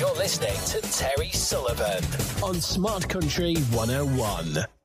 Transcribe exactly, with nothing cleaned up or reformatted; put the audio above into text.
You're listening to Terry Sullivan on Smart Country one oh one.